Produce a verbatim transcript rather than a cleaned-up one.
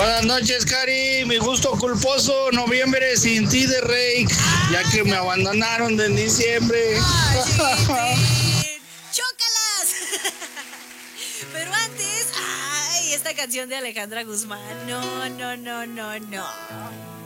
Buenas noches, Cari. Mi gusto culposo, noviembre sin ti de Rey, ya que me abandonaron en diciembre. Ay, sí, ¡chócalas! Pero antes, ay, esta canción de Alejandra Guzmán. No, no, no, no, no.